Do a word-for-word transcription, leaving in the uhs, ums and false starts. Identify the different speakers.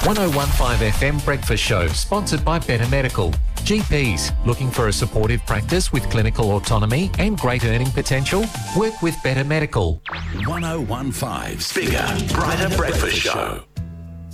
Speaker 1: one oh one point five F M Breakfast Show, sponsored by Better Medical. G Ps, looking for a supportive practice with clinical autonomy and great earning potential? Work with Better Medical.
Speaker 2: one oh one point five's Bigger, Brighter Breakfast Show.